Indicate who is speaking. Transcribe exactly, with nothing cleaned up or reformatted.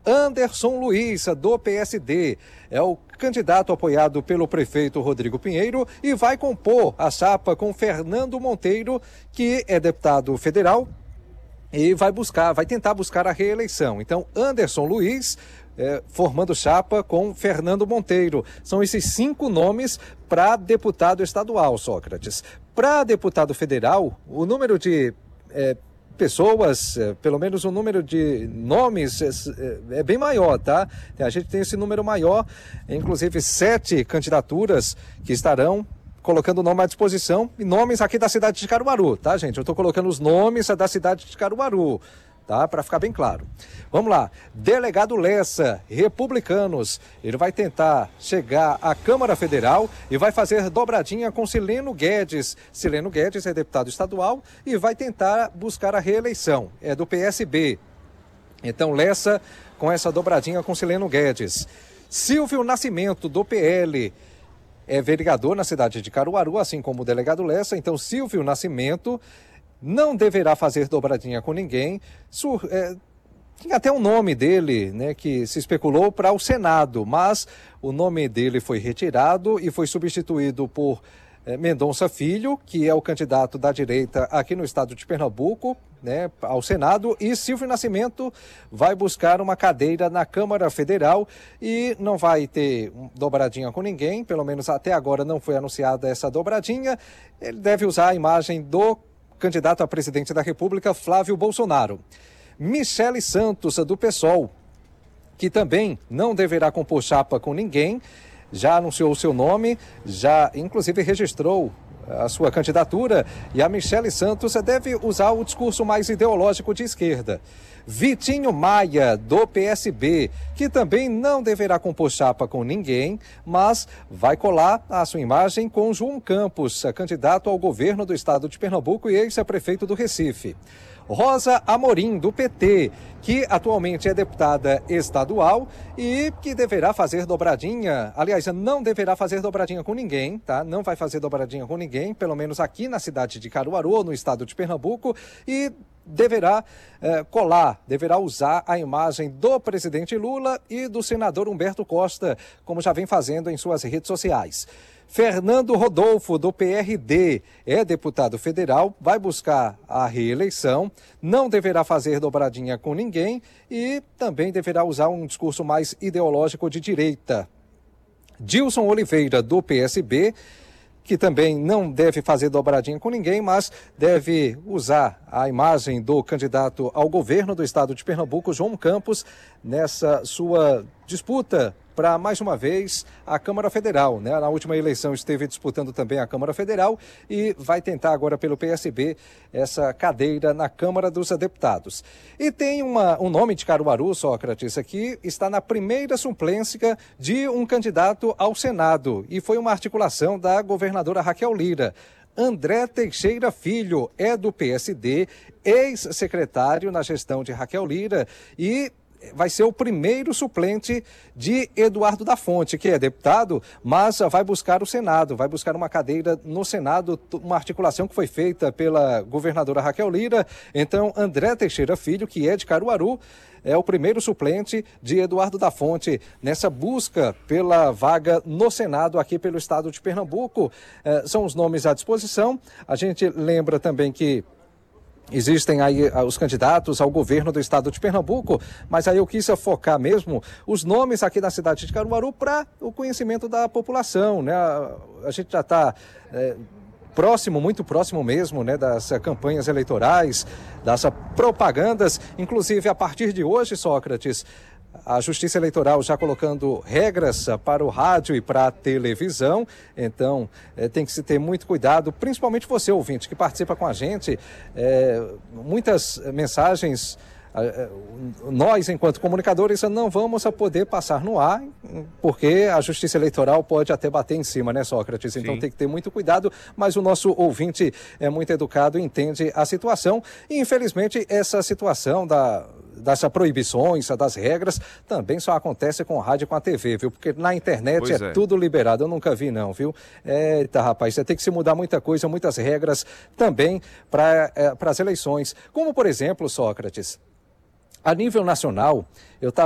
Speaker 1: Anderson Luiz, do P S D. É o candidato apoiado pelo prefeito Rodrigo Pinheiro e vai compor a chapa com Fernando Monteiro, que é deputado federal e vai buscar, vai tentar buscar a reeleição. Então, Anderson Luiz, é, formando chapa com Fernando Monteiro. São esses cinco nomes para deputado estadual, Sócrates. Para deputado federal, o número de é, pessoas, é, pelo menos o número de nomes é, é bem maior, tá? A gente tem esse número maior, inclusive sete candidaturas que estarão colocando o nome à disposição, e nomes aqui da cidade de Caruaru, tá, gente? Eu estou colocando os nomes da cidade de Caruaru, tá? Para ficar bem claro. Vamos lá. Delegado Lessa, Republicanos. Ele vai tentar chegar à Câmara Federal e vai fazer dobradinha com Sileno Guedes. Sileno Guedes é deputado estadual e vai tentar buscar a reeleição. É do P S B. Então, Lessa com essa dobradinha com Sileno Guedes. Silvio Nascimento, do P L. É vereador na cidade de Caruaru, assim como o delegado Lessa. Então, Silvio Nascimento não deverá fazer dobradinha com ninguém. Sur, é, tinha até o nome dele, né, que se especulou para o Senado, mas o nome dele foi retirado e foi substituído por é, Mendonça Filho, que é o candidato da direita aqui no estado de Pernambuco, né, ao Senado, e Silvio Nascimento vai buscar uma cadeira na Câmara Federal e não vai ter dobradinha com ninguém, pelo menos até agora não foi anunciada essa dobradinha. Ele deve usar a imagem do candidato a presidente da República, Flávio Bolsonaro. Michele Santos, do PSOL, que também não deverá compor chapa com ninguém, já anunciou o seu nome, já inclusive registrou a sua candidatura, e a Michele Santos deve usar o discurso mais ideológico de esquerda. Vitinho Maia, do P S B, que também não deverá compor chapa com ninguém, mas vai colar a sua imagem com João Campos, candidato ao governo do estado de Pernambuco e ex-prefeito do Recife. Rosa Amorim, do P T, que atualmente é deputada estadual e que deverá fazer dobradinha, aliás, não deverá fazer dobradinha com ninguém, tá? Não vai fazer dobradinha com ninguém, pelo menos aqui na cidade de Caruaru, no estado de Pernambuco, e deverá eh, colar, deverá usar a imagem do presidente Lula e do senador Humberto Costa, como já vem fazendo em suas redes sociais. Fernando Rodolfo, do P R D, é deputado federal, vai buscar a reeleição, não deverá fazer dobradinha com ninguém e também deverá usar um discurso mais ideológico de direita. Dilson Oliveira, do P S B, que também não deve fazer dobradinha com ninguém, mas deve usar a imagem do candidato ao governo do estado de Pernambuco, João Campos, nessa sua disputa para, mais uma vez, a Câmara Federal, né? Na última eleição esteve disputando também a Câmara Federal e vai tentar agora pelo P S B essa cadeira na Câmara dos Deputados. E tem uma, um nome de Caruaru, Sócrates, aqui está na primeira suplência de um candidato ao Senado e foi uma articulação da governadora Raquel Lira. André Teixeira Filho é do P S D, ex-secretário na gestão de Raquel Lira e vai ser o primeiro suplente de Eduardo da Fonte, que é deputado, mas vai buscar o Senado, vai buscar uma cadeira no Senado, uma articulação que foi feita pela governadora Raquel Lira. Então, André Teixeira Filho, que é de Caruaru, é o primeiro suplente de Eduardo da Fonte nessa busca pela vaga no Senado aqui pelo estado de Pernambuco. Eh, são os nomes à disposição. A gente lembra também que existem aí os candidatos ao governo do estado de Pernambuco, mas aí eu quis focar mesmo os nomes aqui da cidade de Caruaru para o conhecimento da população, né? A gente já está é, próximo, muito próximo mesmo, né, das campanhas eleitorais, das propagandas, inclusive a partir de hoje, Sócrates, a Justiça Eleitoral já colocando regras para o rádio e para a televisão, então é, tem que se ter muito cuidado, principalmente você, ouvinte, que participa com a gente, é, muitas mensagens, é, nós, enquanto comunicadores, não vamos poder passar no ar, porque a Justiça Eleitoral pode até bater em cima, né, Sócrates? Então Sim. Tem que ter muito cuidado, mas o nosso ouvinte é muito educado e entende a situação, e infelizmente essa situação da... dessas proibições, das regras, também só acontece com o rádio e com a T V, viu? Porque na internet é, é tudo liberado, eu nunca vi não, viu? Eita, rapaz, você tem que se mudar muita coisa, muitas regras também para é, as eleições. Como, por exemplo, Sócrates, a nível nacional, eu estava